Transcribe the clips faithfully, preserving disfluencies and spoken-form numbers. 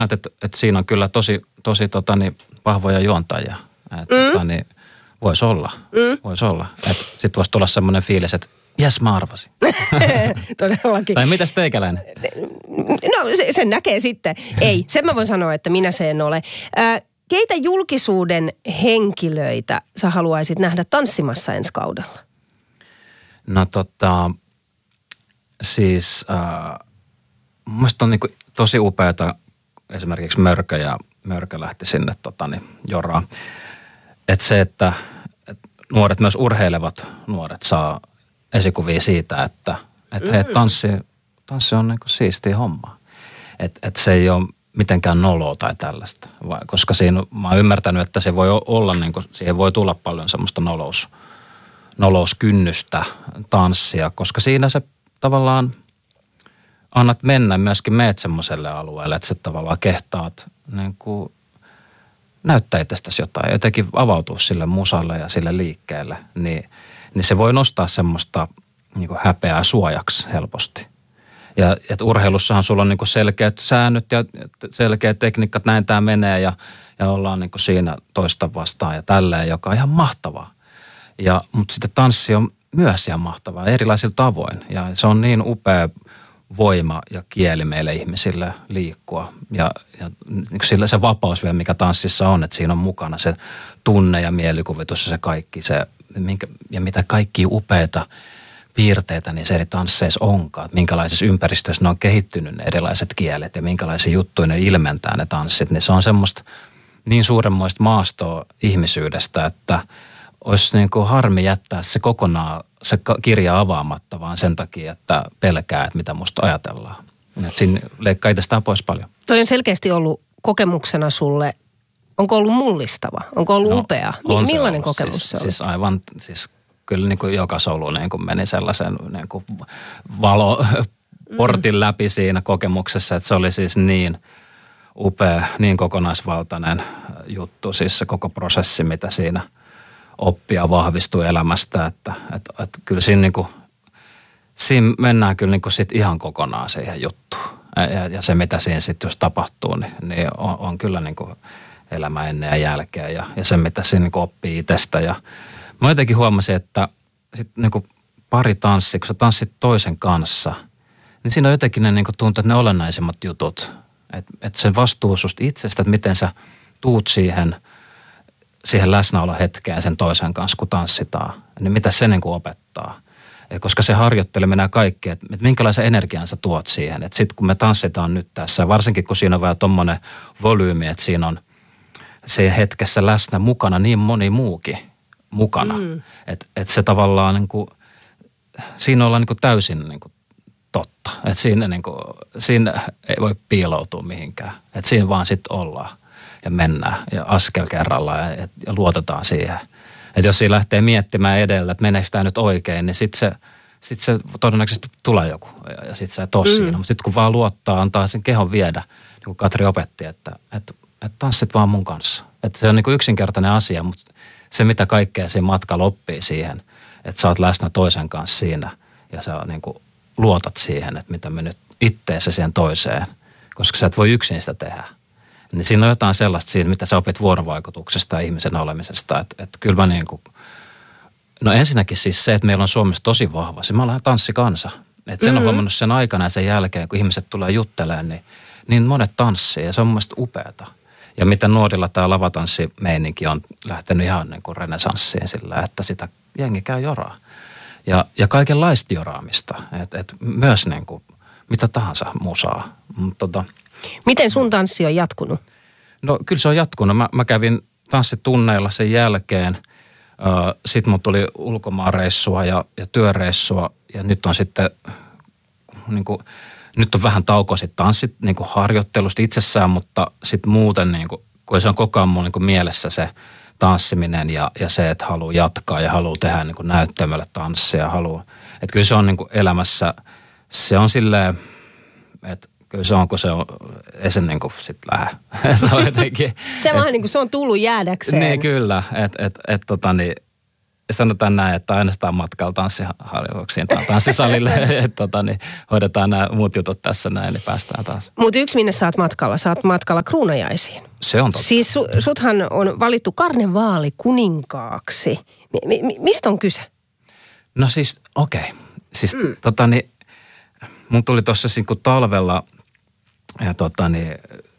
että, että, että siinä on kyllä tosi, tosi tota, niin, vahvoja juontajia. Että, mm. tota, niin, voisi olla, mm. voisi olla. Että sitten voisi tulla semmoinen fiilis, että jes, mä arvasin. Todellakin. Tai mitäs teikäläinen? No se, sen näkee sitten. Ei, sen mä voin sanoa, että minä se en ole. Äh, keitä julkisuuden henkilöitä sä haluaisit nähdä tanssimassa ensi kaudella? No tota, siis äh, mun mielestä on niinku tosi upeata esimerkiksi Mörkö ja Mörkö lähti sinne tota, niin, joraan. Että se, että et nuoret, myös urheilevat nuoret saa esikuvia siitä, että et, mm. hei, tanssi, tanssi on niinku siistiä hommaa. Että et se ei ole mitenkään noloa tai tällaista, vai, koska siinä mä oon ymmärtänyt, että se voi olla, niinku, siihen voi tulla paljon semmoista nolous, nolouskynnystä tanssia, koska siinä se tavallaan annat mennä, myöskin meet semmoiselle alueelle, että sä tavallaan kehtaat niin kuin näyttää itsestäsi jotain, jotenkin avautua sille musalle ja sille liikkeelle, niin, niin se voi nostaa semmoista niin kuin häpeää suojaksi helposti. Ja että urheilussahan sulla on niin kuin selkeät säännöt ja selkeät tekniikat, näin tämä menee ja, ja ollaan niin kuin siinä toista vastaan ja tälleen, joka on ihan mahtavaa. Ja, mutta sitten tanssi on myös ihan mahtavaa erilaisilla tavoin ja se on niin upea voima ja kieli meille ihmisille liikkua. Ja, ja sillä se vapaus vielä, mikä tanssissa on, että siinä on mukana se tunne ja mielikuvitus ja se kaikki, se, minkä, ja mitä kaikki upeita piirteitä niissä eri tansseissa onkaan. Että minkälaisessa ympäristössä ne on kehittynyt ne erilaiset kielet ja minkälaisia juttuja ne ilmentää ne tanssit. Niin se on semmoista niin suuremmoista maastoa ihmisyydestä, että olisi niin kuin harmi jättää se kokonaan, se kirja avaamatta, vaan sen takia, että pelkää, että mitä musta ajatellaan. Että siinä leikkaa itsestään pois paljon. Toi on selkeästi ollut kokemuksena sulle, onko ollut mullistava? Onko ollut no, upea? On Millainen se kokemus siis, se oli? Siis aivan, siis kyllä niin kuin joka solu niin kuin meni sellaisen niin kuin valoportin mm. läpi siinä kokemuksessa, että se oli siis niin upea, niin kokonaisvaltainen juttu, siis se koko prosessi, mitä siinä oppia vahvistuu elämästä, että, että, että kyllä siinä, niin kuin, siinä mennään kyllä niin kuin sit ihan kokonaan siihen juttuun. Ja, ja se, mitä siinä sitten jos tapahtuu, niin, niin on, on kyllä niin kuin elämä ennen ja jälkeen ja, ja se, mitä siinä niin kuin oppii itsestä. Ja mä jotenkin huomasin, että sit niin kuin pari tanssia, kun sä tanssit toisen kanssa, niin siinä on jotenkin ne niin kuin tuntuu, että ne olennaisimmat jutut. Että et se vastuu susta itsestä, että miten sä tuut siihen siihen läsnäolohetkeen sen toisen kanssa, kun tanssitaan. Niin mitä se niin kuin opettaa. Et koska se harjoitteleminen ja kaikki, että minkälaisen energian sä tuot siihen. Että sitten kun me tanssitaan nyt tässä, varsinkin kun siinä on vielä tommonen volyymi, että siinä on se hetkessä läsnä mukana niin moni muukin mukana. Mm. Että et se tavallaan niin kuin, siinä ollaan niin kuin täysin niin kuin totta. Että siinä, niin kuin, siinä ei voi piiloutua mihinkään. Että siinä vaan sitten ollaan. Ja mennään ja askel kerrallaan ja, ja luotetaan siihen. Että jos siinä lähtee miettimään edellä, että meneekö tämä nyt oikein, niin sitten se, sit se todennäköisesti tulee joku ja, ja sitten se ei ole mm. siinä. Mutta sitten kun vaan luottaa, antaa sen kehon viedä, niin kuin Katri opetti, että, että, että tanssit vaan mun kanssa. Että se on niin kuin yksinkertainen asia, mutta se mitä kaikkea siinä matkalla oppii siihen, että sä oot läsnä toisen kanssa siinä ja sä niin kuin luotat siihen, että mitä me nyt itteessä siihen toiseen, koska sä et voi yksin sitä tehdä. Niin siinä on jotain sellaista siinä, mitä sä opit vuorovaikutuksesta ja ihmisen olemisesta. Että et kyllä mä niin kuin, no ensinnäkin siis se, että meillä on Suomessa tosi vahva, se me ollaan tanssikansa. Että sen mm-hmm. on huomannut sen aikana ja sen jälkeen, kun ihmiset tulee juttelemaan, niin, niin monet tanssii ja se on mun mielestä upeata. Ja mitä nuorilla tämä lavatanssimeininki on lähtenyt ihan niin kuin renesanssiin sillä, että sitä jengi käy joraa. Ja, ja kaikenlaista joraamista, että et myös niin kuin mitä tahansa musaa, mutta tota, miten sun tanssi on jatkunut? No kyllä se on jatkunut. Mä, mä kävin tanssitunneilla sen jälkeen. Sitten mun tuli ulkomaanreissua ja, ja työreissua. Ja nyt on sitten, niin kuin, nyt on vähän tauko sitten tanssit niin kuin harjoittelusta itsessään, mutta sitten muuten, niin kuin, kun se on koko ajan mun niin kuin mielessä se tanssiminen ja, ja se, että haluaa jatkaa ja haluaa tehdä niin kuin näyttämölle tanssia. Haluaa. Että kyllä se on niin kuin elämässä, se on silleen, että kyllä se on, kun se on, ei se niin kuin sit lähde. Se on jotenkin. Se on vähän niin kuin se on tullut jäädäkseen. Niin kyllä, että et, et, tota niin, sanotaan näin, että ainoastaan matkalla tanssiharjoituksiin tai tanssisalille, että tota, niin hoidetaan nämä muut jutut tässä näin, niin päästään taas. Mutta yksi minne sä oot matkalla, sä oot matkalla kruunajaisiin. Se on totta. Siis su, suthan on valittu karnevaalikuninkaaksi. Mi, mi, mistä on kyse? No siis, okei. Okay. Siis Mm. tota niin, mun tuli tuossa niin talvella, ja tota niin,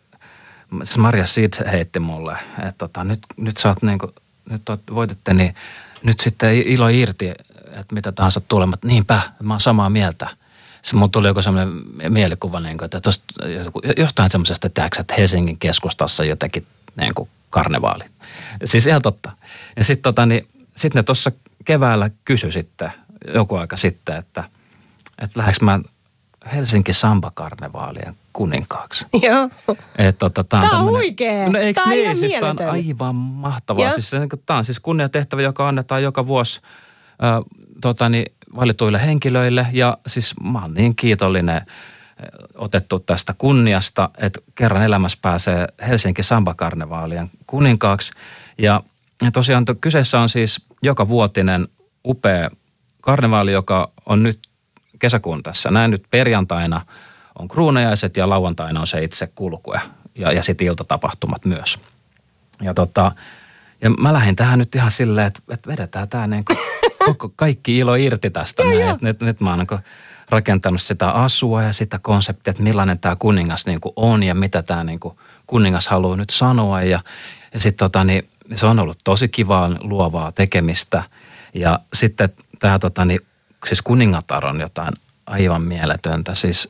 siis Maria Sid heitti mulle, että tota, nyt, nyt sä oot niin kuin, nyt oot, voititte, niin nyt sitten ilo irti, että mitä tahansa tulemat. Niinpä, mä oon samaa mieltä. Se mun tuli joku semmoinen mielikuva, niin kuin, että tosta, jostain semmoisesta, että Helsingin keskustassa jotenkin niin kuin karnevaali. Siis ihan totta. Ja sitten tota, niin, sit ne tuossa keväällä kysyi sitten, joku aika sitten, että, että lähdekö mä Helsinki Samba-karnevaalien kuninkaaksi. Joo. Et, tota, tää on, tää on huikea. No, eikö tää on niin? ihan Siis tää on aivan mahtavaa. Siis, tämä on siis kunniatehtävä, joka annetaan joka vuosi äh, tota, niin, valituille henkilöille. Ja siis mä oon niin kiitollinen äh, otettu tästä kunniasta, että kerran elämässä pääsee Helsinki Samba-karnevaalien kuninkaaksi. Ja, ja tosiaan to, kyseessä on siis joka vuotinen upea karnevaali, joka on nyt kesäkuun tässä. Näin nyt perjantaina on kruunajaiset ja lauantaina on se itse kulkue ja, ja sitten iltatapahtumat myös. Ja, tota, ja mä lähdin tähän nyt ihan silleen, että, että vedetään tämä niin koko kaikki ilo irti tästä. näin. Et nyt, nyt mä oon niin rakentanut sitä asua ja sitä konseptia, että millainen tämä kuningas niin on ja mitä tämä niin kuningas haluaa nyt sanoa. Ja, ja sitten tota, niin, se on ollut tosi kivaa luovaa tekemistä. Ja sitten tämä tota, niin, siis kuningatar on jotain aivan mieletöntä. Siis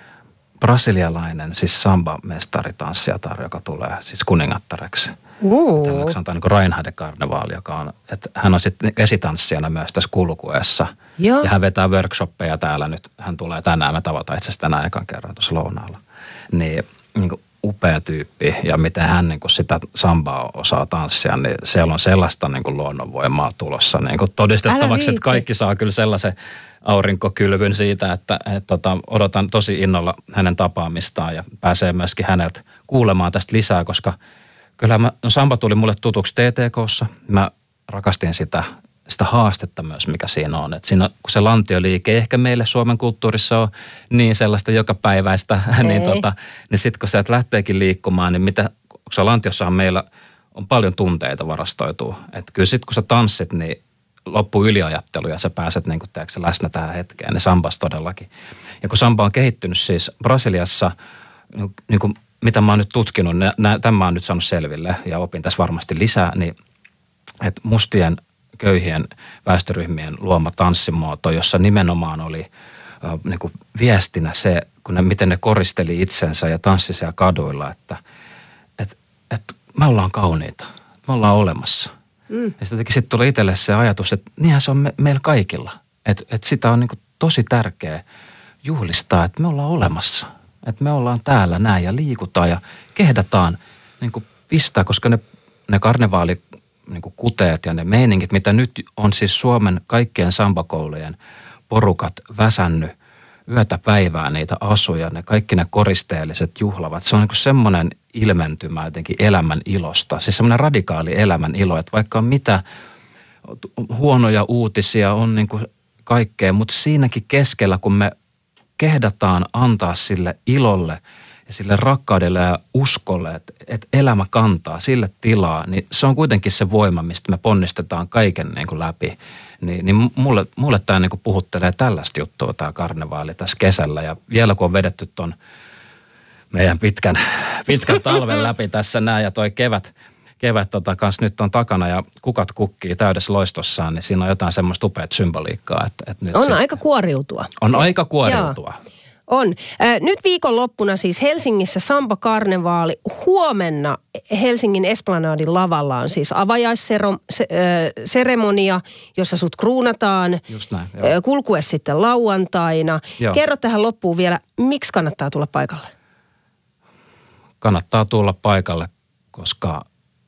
brasilialainen, siis samba-mestaritanssijatar, joka tulee siis kuningattareksi. Uh. Tällä sanotaan niin kuin Reinhard Karnevaali, joka on, että hän on sitten esitanssijana myös tässä kulkuessa. Joo. Ja hän vetää workshoppeja täällä nyt. Hän tulee tänään, me tavataan itse asiassa tänään ekan kerran tuossa lounaalla. Niin, niin kuin upea tyyppi ja miten hän niin kuin sitä sambaa osaa tanssia, niin siellä on sellaista niin kuin luonnonvoimaa tulossa niin kuin todistettavaksi, että kaikki saa kyllä sellaisen aurinkokylvyn siitä, että et, tota, odotan tosi innolla hänen tapaamistaan ja pääsee myöskin häneltä kuulemaan tästä lisää, koska kyllä mä, no samba tuli mulle tutuksi T T K:ssa. Mä rakastin sitä, sitä haastetta myös, mikä siinä on. Et siinä, kun se lantioliike ei ehkä meille Suomen kulttuurissa on niin sellaista jokapäiväistä, niin, tota, niin sitten kun sieltä lähteekin liikkumaan, niin mitä, kun se lantiossahan meillä on paljon tunteita varastoituu. Että kyllä sitten kun sä tanssit, niin loppuu yliajattelu ja sä pääset niin kuin, teeksi, läsnä tähän hetkeen, niin sambas todellakin. Ja kun samba on kehittynyt siis Brasiliassa, niin kuin, mitä mä oon nyt tutkinut, tämän mä oon nyt saanut selville ja opin tässä varmasti lisää, niin että mustien köyhien väestöryhmien luoma tanssimuoto, jossa nimenomaan oli äh, niin kuin viestinä se, kun ne, miten ne koristeli itsensä ja tanssi siellä kaduilla, että et, et, me ollaan kauniita, me ollaan olemassa. Mm. Ja sitten sit tuli itselle se ajatus, että niinhän se on me, meillä kaikilla. Että et sitä on niin kuin tosi tärkeä juhlistaa, että me ollaan olemassa. Että me ollaan täällä näin ja liikutaan ja kehdataan niin kuin pistää, koska ne, ne karnevaali niin kuin kuteet ja ne meiningit, mitä nyt on siis Suomen kaikkien sambakoulujen porukat väsännyt yötä päivää niitä asuja, ne kaikki ne koristeelliset juhlavat. Se on niin kuin semmoinen ilmentymä jotenkin elämän ilosta, siis semmoinen radikaali elämän ilo, että vaikka on mitä huonoja uutisia, on niin kuin kaikkea, mutta siinäkin keskellä, kun me kehdataan antaa sille ilolle ja sille rakkaudelle ja uskolle, että, että elämä kantaa sille tilaa, niin se on kuitenkin se voima, mistä me ponnistetaan kaiken niin kuin läpi. Niin, niin mulle, mulle tämä niin kuin puhuttelee tällaista juttua, tämä karnevaali tässä kesällä. Ja vielä kun on vedetty ton meidän pitkän, pitkän talven läpi tässä näin ja toi kevät, kevät tota, kanssa nyt on takana ja kukat kukkii täydessä loistossaan, niin siinä on jotain semmoista upeat symboliikkaa. Että, että nyt on se, aika kuoriutua. On aika kuoriutua. Joo. On. Nyt viikonloppuna siis Helsingissä Samba-karnevaali. Huomenna Helsingin Esplanadin lavalla on siis avajaisseremonia, jossa sut kruunataan. Just näin, joo. Kulkue sitten lauantaina. Joo. Kerro tähän loppuun vielä, miksi kannattaa tulla paikalle? Kannattaa tulla paikalle, koska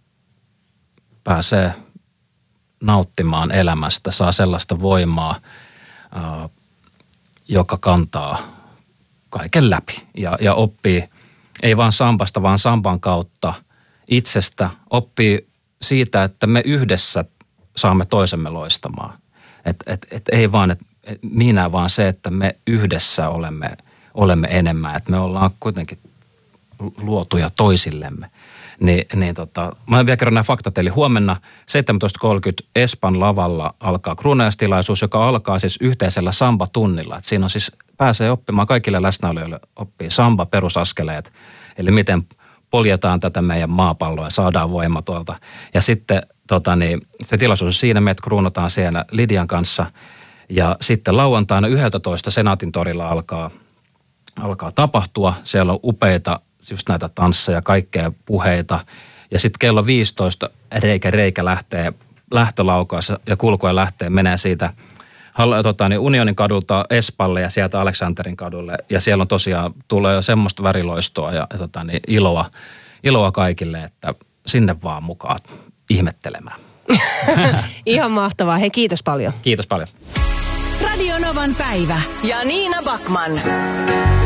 pääsee nauttimaan elämästä, saa sellaista voimaa, joka kantaa kaiken läpi ja, ja oppii ei vaan sambasta, vaan samban kautta itsestä. Oppii siitä, että me yhdessä saamme toisemme loistamaan. Että et, et ei vaan, että et minä vaan se, että me yhdessä olemme, olemme enemmän. Että me ollaan kuitenkin luotuja toisillemme. Ni, niin tota, mä vielä kerron nämä faktat, eli huomenna seitsemäntoista kolmekymmentä Espan lavalla alkaa kruunajaistilaisuus, joka alkaa siis yhteisellä samba-tunnilla. Et siinä on siis, pääsee oppimaan kaikille läsnäolijoille oppii samba perusaskeleet, eli miten poljetaan tätä meidän maapalloa ja saadaan voima tuolta. Ja sitten tota, niin, se tilaisuus on siinä, me kruunataan siellä Lidian kanssa ja sitten lauantaina yksitoista Senaatin torilla alkaa, alkaa tapahtua. Siellä on upeita just näitä tansseja, kaikkea puheita. Ja sitten kello viisitoista reikä reikä lähtee lähtölaukaus ja kulkue lähtee, menee siitä tota, niin Unionin kadulta Espalle ja sieltä Aleksanterin kadulle. Ja siellä on tosiaan, tulee jo semmoista väriloistoa ja, ja tota, niin iloa, iloa kaikille, että sinne vaan mukaan ihmettelemään. Ihan mahtavaa. Hei, kiitos paljon. Kiitos paljon. Radio Novan päivä ja Niina Backman.